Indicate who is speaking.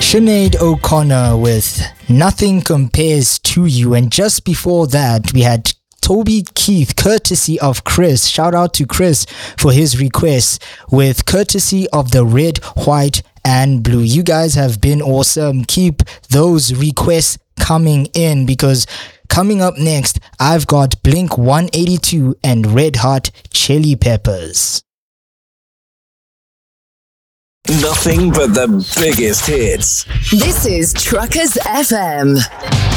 Speaker 1: Sinead O'Connor with Nothing Compares to You. And just before that, we had Toby Keith, courtesy of Chris. Shout out to Chris for his request with courtesy of the Red, White, and Blue. You guys have been awesome. Keep those requests coming in, because coming up next, I've got Blink 182 and Red Hot Chili Peppers.
Speaker 2: Nothing but the biggest hits.
Speaker 3: This is Truckers FM.